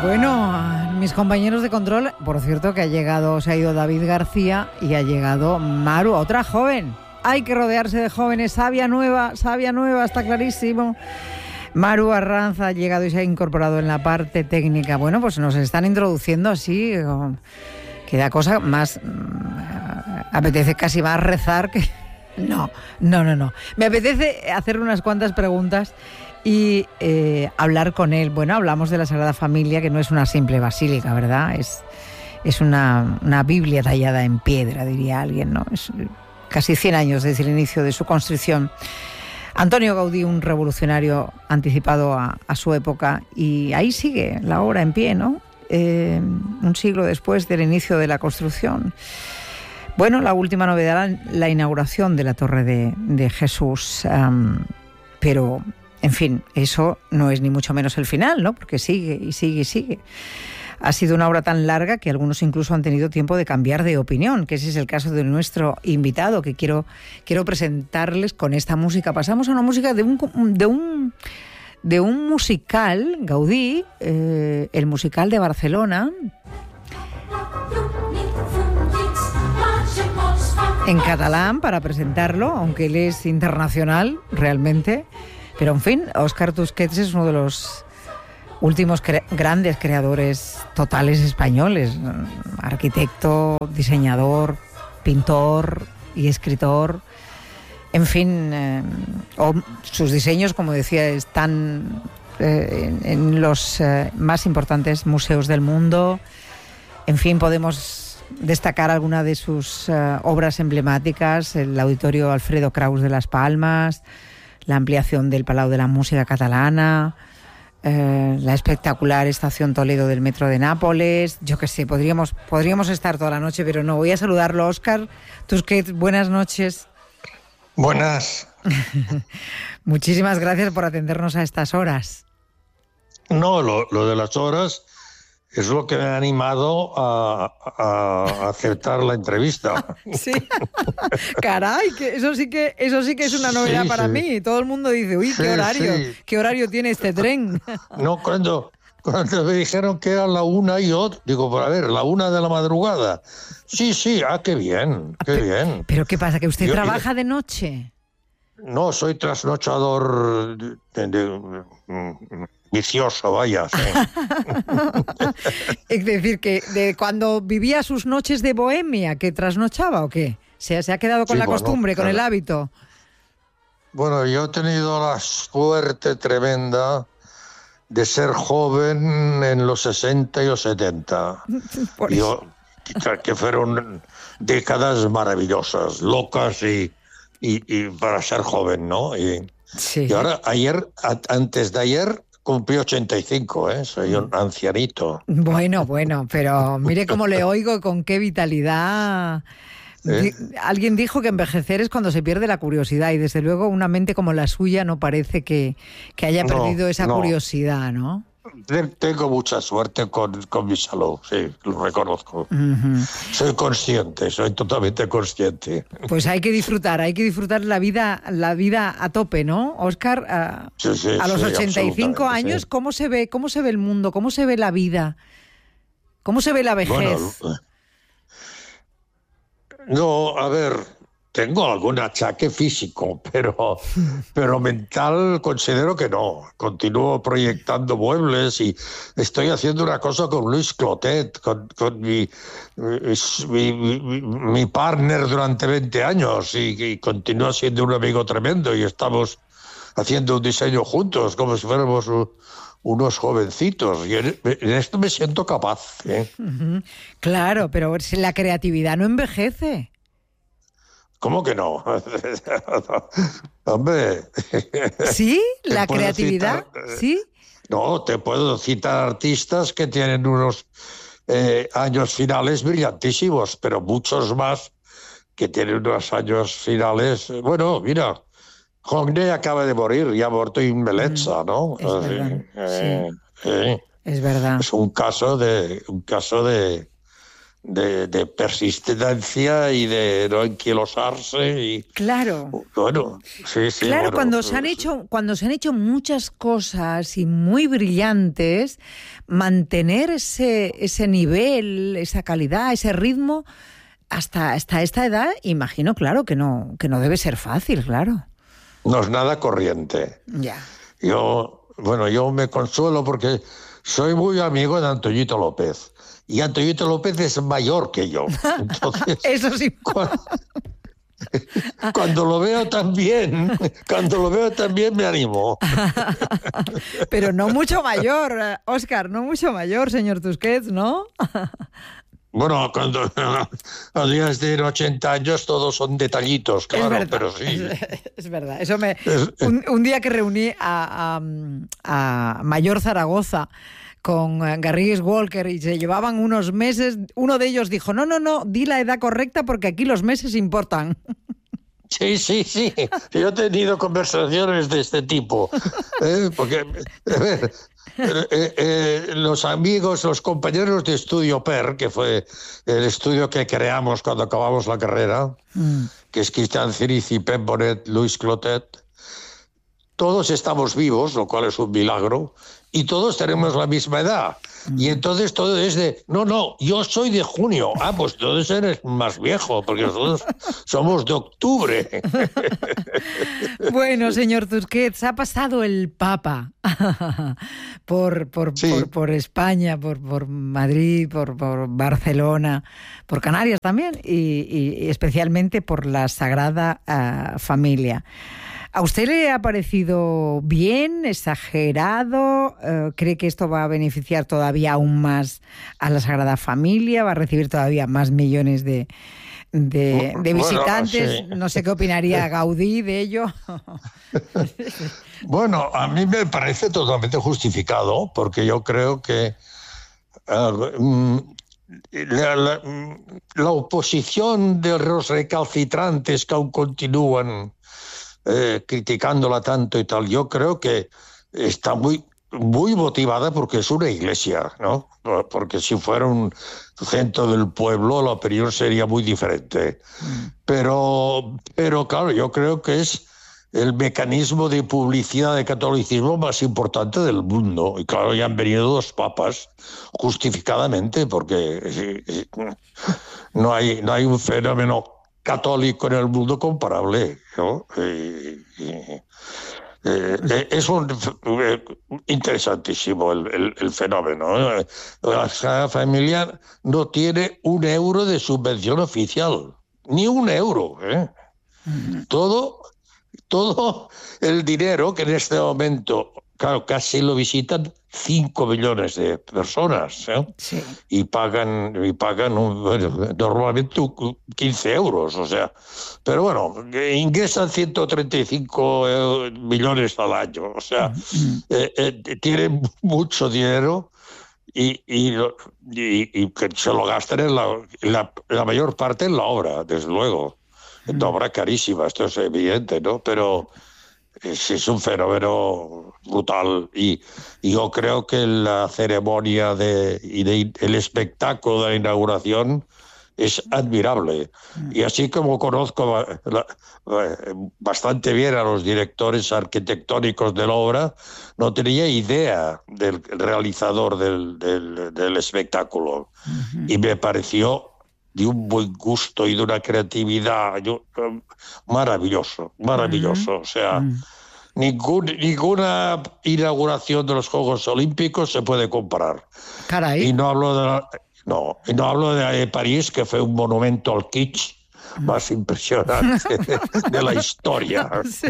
Bueno, mis compañeros de control, por cierto, que se ha ido David García y ha llegado Maru, otra joven. Hay que rodearse de jóvenes, sabia nueva, está clarísimo. Maru Arranz ha llegado y se ha incorporado en la parte técnica. Bueno, pues nos están introduciendo así, que da cosa más... apetece casi más rezar que... No. Me apetece hacer unas cuantas preguntas y hablar con él. Bueno, hablamos de la Sagrada Familia, que no es una simple basílica, ¿verdad? Es una Biblia tallada en piedra, diría alguien, ¿no? Es casi 100 años desde el inicio de su construcción. Antonio Gaudí, un revolucionario anticipado a su época, y ahí sigue la obra en pie, ¿no? Un siglo después del inicio de la construcción. Bueno, la última novedad, la inauguración de la Torre de Jesús, pero, en fin, eso no es ni mucho menos el final, ¿no? Porque sigue y sigue y sigue. Ha sido una obra tan larga que algunos incluso han tenido tiempo de cambiar de opinión, que ese es el caso de nuestro invitado, que quiero presentarles con esta música. Pasamos a una música de un musical, Gaudí, el musical de Barcelona, en catalán, para presentarlo, aunque él es internacional realmente. Pero en fin, Óscar Tusquets es uno de los últimos grandes creadores totales españoles, arquitecto, diseñador, pintor y escritor. En fin, sus diseños, como decía, están en los más importantes museos del mundo. En fin, podemos destacar alguna de sus obras emblemáticas: el Auditorio Alfredo Kraus de Las Palmas, la ampliación del Palau de la Música Catalana, la espectacular Estación Toledo del Metro de Nápoles. Yo qué sé, podríamos estar toda la noche, pero no. Voy a saludarlo. Óscar Tusquets, buenas noches. Buenas. Muchísimas gracias por atendernos a estas horas. No, lo de las horas es lo que me ha animado a aceptar la entrevista. Sí. Caray, que eso sí que es una novedad para mí. Todo el mundo dice, uy, ¿qué horario tiene este tren? No, cuando me dijeron que era la 1 y otro, digo, pues a ver, la 1 de la madrugada. Sí, qué bien, bien. ¿Pero qué pasa, que usted trabaja de noche? No, soy trasnochador vicioso, vaya. Sí. Es decir, que de cuando vivía sus noches de bohemia, ¿que trasnochaba o qué? ¿Se ha quedado con la costumbre, con el hábito? Bueno, yo he tenido la suerte tremenda de ser joven en los 60 y los 70. Que fueron décadas maravillosas, locas y para ser joven, ¿no? Sí. Y ahora, antes de ayer, cumplí 85, soy un ancianito. Bueno, pero mire cómo le oigo y con qué vitalidad. Alguien dijo que envejecer es cuando se pierde la curiosidad, y desde luego una mente como la suya no parece que haya perdido esa curiosidad, ¿no? Tengo mucha suerte con mi salud, sí, lo reconozco. Uh-huh. Soy totalmente consciente. Pues hay que disfrutar la vida a tope, ¿no, Óscar? A los 85 años, sí. ¿Cómo se ve el mundo? ¿Cómo se ve la vida? ¿Cómo se ve la vejez? Bueno, no, a ver, tengo algún achaque físico, pero mental considero que no. Continúo proyectando muebles y estoy haciendo una cosa con Luis Clotet, con mi partner durante 20 años, y continúa siendo un amigo tremendo, y estamos haciendo un diseño juntos como si fuéramos unos jovencitos, y en esto me siento capaz. Uh-huh. Claro, pero la creatividad no envejece. ¿Cómo que no? Hombre. ¿Sí? ¿La creatividad? ¿Sí? No, te puedo citar artistas que tienen unos años finales brillantísimos, pero muchos más que tienen unos años finales... Bueno, mira, Hogne acaba de morir, ya ha muerto en Bellezza, ¿no? Es verdad, sí. Es verdad. Es un caso de de persistencia y de no anquilosarse. Y, claro. Bueno, sí. Claro, bueno, cuando se han hecho muchas cosas y muy brillantes, mantener ese nivel, esa calidad, ese ritmo, hasta esta edad, imagino, claro, que no debe ser fácil, claro. No es nada corriente. Ya. Yo me consuelo porque soy muy amigo de Antoñito López. Y Antoñito López es mayor que yo. Entonces, eso sí. Cuando lo veo también me animo. Pero no mucho mayor, Óscar, no mucho mayor, señor Tusquets, ¿no? Bueno, cuando días de 80 años todos son detallitos, claro, verdad, pero sí. Es verdad. Eso un día que reuní a Mayor Zaragoza con Garrigues Walker y se llevaban unos meses, uno de ellos dijo, no, di la edad correcta porque aquí los meses importan. Sí. Yo he tenido conversaciones de este tipo. Porque, a ver, los amigos, los compañeros de estudio PER, que fue el estudio que creamos cuando acabamos la carrera, que es Cristian Cirici, Pep Bonet, Luis Clotet, todos estamos vivos, lo cual es un milagro, y todos tenemos la misma edad. Y entonces todo es de, no, yo soy de junio. Pues entonces eres más viejo, porque nosotros somos de octubre. Bueno, señor Tusquets, ha pasado el Papa por España, por Madrid, por Barcelona, por Canarias también, y especialmente por la Sagrada Familia. ¿A usted le ha parecido bien, exagerado? ¿Cree que esto va a beneficiar todavía aún más a la Sagrada Familia? ¿Va a recibir todavía más millones de visitantes? Bueno, sí. No sé qué opinaría Gaudí de ello. Bueno, a mí me parece totalmente justificado, porque yo creo que la oposición de los recalcitrantes que aún continúan criticándola tanto y tal, yo creo que está muy motivada porque es una iglesia, ¿no? Porque si fuera un centro del pueblo la opinión sería muy diferente. Pero claro, yo creo que es el mecanismo de publicidad del catolicismo más importante del mundo. Y claro, ya han venido dos papas justificadamente, porque no hay un fenómeno católico en el mundo comparable, ¿no? Es interesantísimo el fenómeno. La Sagrada Familia no tiene un euro de subvención oficial, ni un euro. Todo el dinero que en este momento, claro, casi lo visitan 5 millones de personas, Sí. y pagan normalmente 15 euros, o sea, pero bueno, ingresan 135 millones al año, o sea, tienen mucho dinero y que se lo gastan en la mayor parte en la obra, desde luego. La obra carísima, esto es evidente, ¿no? Pero es un fenómeno brutal y yo creo que la ceremonia el espectáculo de la inauguración es admirable. Y así como conozco bastante bien a los directores arquitectónicos de la obra, no tenía idea del realizador del espectáculo. Y me pareció de un buen gusto y de una creatividad maravilloso. O sea, ninguna inauguración de los Juegos Olímpicos se puede comparar. Caray. Y no hablo de París, que fue un monumento al kitsch más impresionante de la historia. Sí.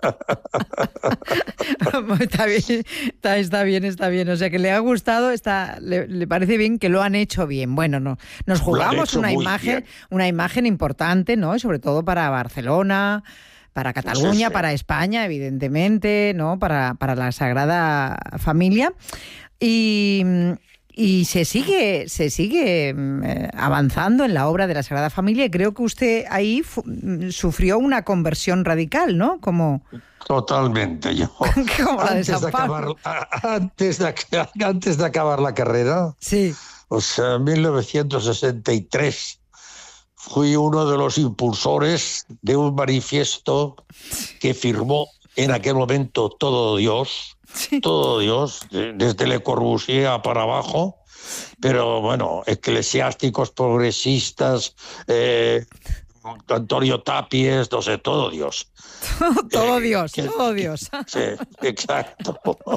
Está bien. O sea, que le ha gustado, le parece bien, que lo han hecho bien. Bueno, nos jugamos una imagen importante, ¿no? Sobre todo para Barcelona, para Cataluña, sí. Para España, evidentemente, ¿no? Para la Sagrada Familia. Y se sigue avanzando en la obra de la Sagrada Familia, y creo que usted ahí sufrió una conversión radical, ¿no? Totalmente. Yo como la de San Pablo. Antes de acabar la carrera, sí. O sea, en 1963 fui uno de los impulsores de un manifiesto que firmó en aquel momento todo Dios, desde Le Corbusier para abajo, pero bueno, eclesiásticos, progresistas, Antonio Tapies, no sé, todo Dios. Todo Dios. Sí, exacto.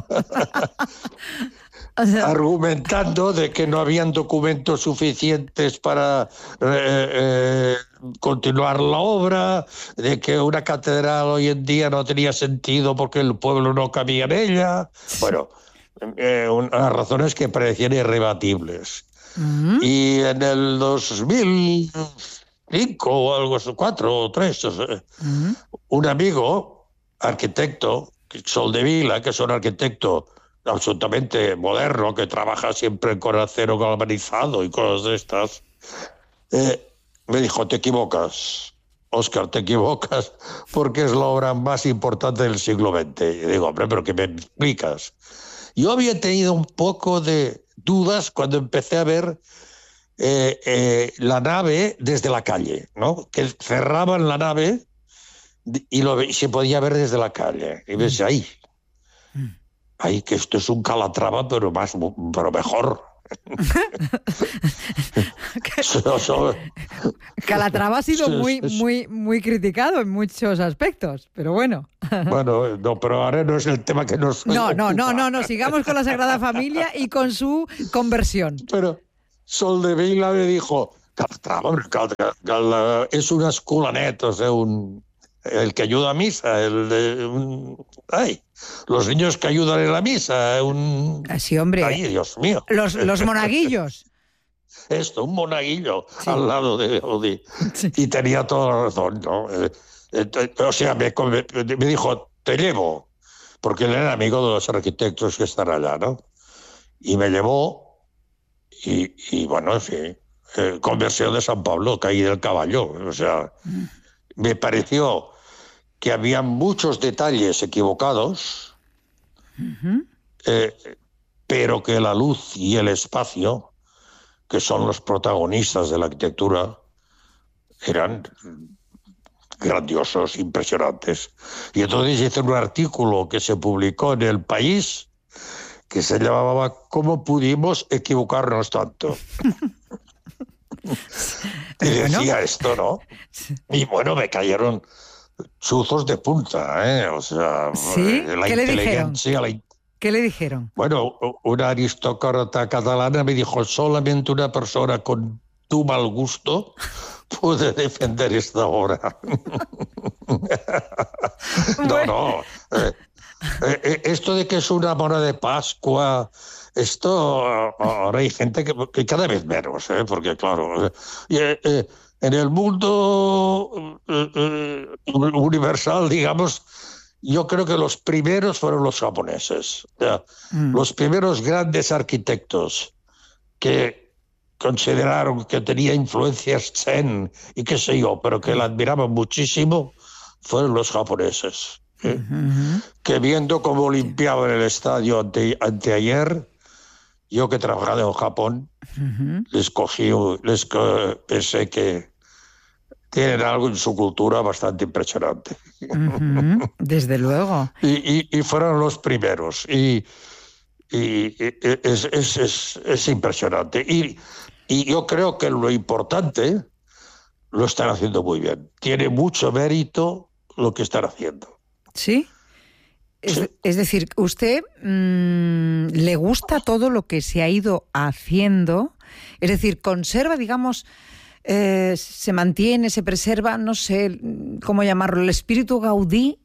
Argumentando de que no habían documentos suficientes para continuar la obra, de que una catedral hoy en día no tenía sentido porque el pueblo no cabía en ella. Bueno, unas razones que parecían irrebatibles. Y en el 2005 o algo así, 4 o 3, un amigo, arquitecto, Soldevila, que es un arquitecto absolutamente moderno, que trabaja siempre con acero galvanizado y cosas de estas, me dijo: te equivocas, Óscar, te equivocas, porque es la obra más importante del siglo XX. Y digo: hombre, ¿pero qué me explicas? Yo había tenido un poco de dudas cuando empecé a ver la nave desde la calle, ¿no? Que cerraban la nave y se podía ver desde la calle. Y ves ahí, que esto es un Calatrava, pero mejor. Calatrava ha sido muy criticado en muchos aspectos, pero bueno. Bueno, no, pero ahora no es el tema que nos No, sigamos con la Sagrada Familia y con su conversión. Pero Soldevila me dijo: Calatrava es una escolanet, o sea, el que ayuda a misa, los niños que ayudan en la misa, sí, hombre. Ay, Dios mío. Los monaguillos. Esto, un monaguillo al lado de Gaudí. Sí. Y tenía toda la razón, ¿no? O sea, me dijo: te llevo, porque él era amigo de los arquitectos que están allá, ¿no? Y me llevó, y bueno, sí, conversión de San Pablo, caí del caballo. O sea, me pareció que había muchos detalles equivocados, pero que la luz y el espacio, que son los protagonistas de la arquitectura, eran grandiosos, impresionantes. Y entonces hice un artículo que se publicó en El País que se llamaba ¿Cómo pudimos equivocarnos tanto? Y decía esto, ¿no? Y bueno, me cayeron chuzos de punta, O sea, ¿sí? La ¿Qué inteligencia... le dijeron? ¿Qué le dijeron? Bueno, una aristócrata catalana me dijo: solamente una persona con tu mal gusto puede defender esta obra. No. Esto de que es una mona de Pascua, esto ahora hay gente que cada vez menos, porque claro, en el mundo universal, digamos, yo creo que los primeros fueron los japoneses. Los primeros grandes arquitectos que consideraron que tenía influencias zen y qué sé yo, pero que la admiraban muchísimo, fueron los japoneses. Que viendo cómo limpiaban el estadio anteayer, yo que he trabajado en Japón, pensé que tienen algo en su cultura bastante impresionante. Desde luego. Y fueron los primeros. Y es impresionante. Y yo creo que lo importante lo están haciendo muy bien. Tiene mucho mérito lo que están haciendo. ¿Sí? Es decir, ¿usted le gusta todo lo que se ha ido haciendo? Es decir, conserva, digamos, se mantiene, se preserva, no sé cómo llamarlo, el espíritu Gaudí.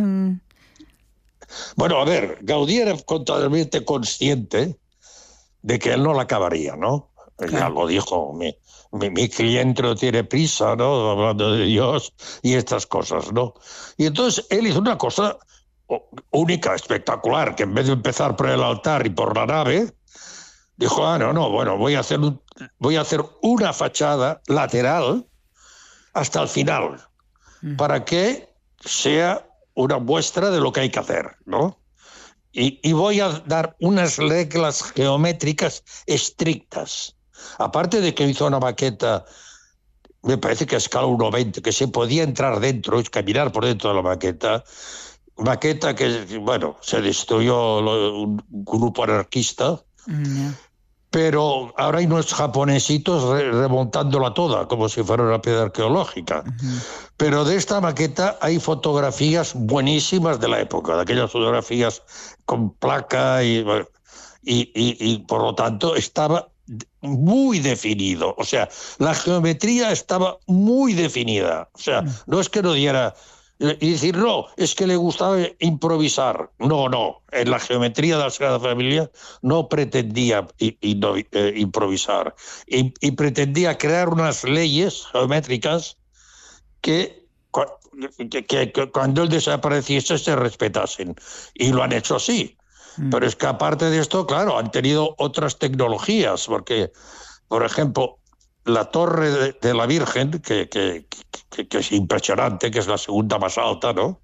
Bueno, a ver, Gaudí era totalmente consciente de que él no la acabaría, ¿no? Claro. Ya lo dijo, mi cliente no tiene prisa, ¿no? Hablando de Dios y estas cosas, ¿no? Y entonces él hizo una cosa única, espectacular, que en vez de empezar por el altar y por la nave, dijo: bueno, voy a hacer una fachada lateral hasta el final, para que sea una muestra de lo que hay que hacer, ¿no? Y voy a dar unas reglas geométricas estrictas. aparte de que hizo una maqueta, me parece que a escala 1:20, que se podía entrar dentro y caminar por dentro de la maqueta que, bueno, se destruyó un grupo anarquista, pero ahora hay unos japonesitos remontándola toda, como si fuera una piedra arqueológica. Pero de esta maqueta hay fotografías buenísimas de la época, de aquellas fotografías con placa y por lo tanto estaba muy definido. O sea, la geometría estaba muy definida. O sea, no es que no diera... Y decir, no, es que le gustaba improvisar. No. En la geometría de la Sagrada Familia no pretendía improvisar. Y pretendía crear unas leyes geométricas que cuando él desapareciese se respetasen. Y lo han hecho así. Pero es que aparte de esto, claro, han tenido otras tecnologías. Porque, por ejemplo, la torre de la Virgen, que es impresionante, que es la segunda más alta, ¿no?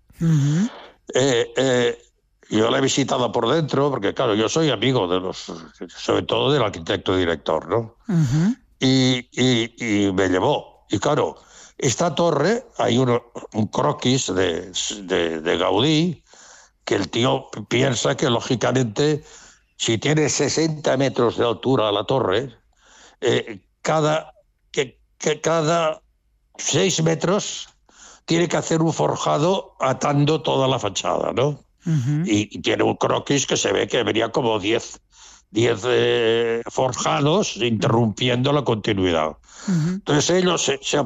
Yo la he visitado por dentro, porque claro, yo soy amigo sobre todo del arquitecto director, ¿no? Y me llevó. Y claro, esta torre, hay un croquis de Gaudí, que el tío piensa que lógicamente, si tiene 60 metros de altura la torre, cada 6 metros tiene que hacer un forjado atando toda la fachada, ¿no? Y tiene un croquis que se ve que venía como 10 forjados interrumpiendo la continuidad. Entonces ellos se